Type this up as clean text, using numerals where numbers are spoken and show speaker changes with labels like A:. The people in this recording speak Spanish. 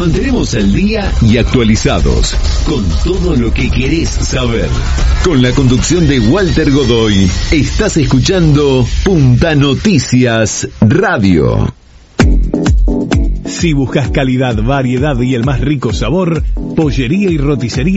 A: mantenemos al día y actualizados con todo lo que querés saber. Con la conducción de Walter Godoy, estás escuchando Punta Noticias Radio. Si buscas calidad, variedad y el más rico sabor, Pollería y Roticería